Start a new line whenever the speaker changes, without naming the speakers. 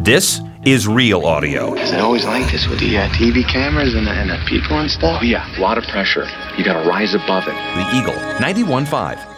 This is Real Audio.
Is it always like this with the TV cameras and the people and stuff?
Oh, yeah, a lot of pressure. You got to rise above it.
The Eagle 91.5.